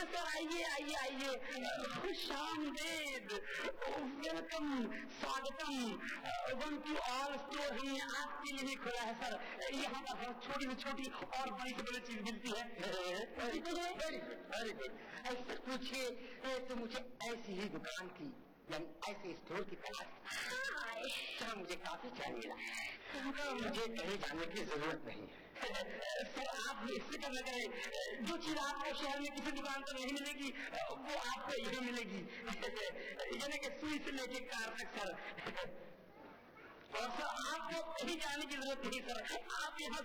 Sir आइए आइए आइए, खुशामदीद, वेलकम, स्वागतम, वन टू ऑल स्टोर हमने आपके लिए खोला है सर। यहाँ पर हर छोटी से छोटी और बड़ी से बड़ी चीज मिलती है। Very good. ऐसे पूछिए तो मुझे ऐसी ही दुकान की यानी ऐसे स्टोर की तलाश जहाँ मुझे काफी चाहिए। मुझे कहीं जाने की जरूरत नहीं है। सर आप फिक्र न करें, जो चीज आपको शहर में किसी दुकान पर नहीं मिलेगी वो आपको यही मिलेगी, यानी कि सुई से लेके कार तक सर। और सर आपको कहीं जाने की जरूरत नहीं सर, आप यहाँ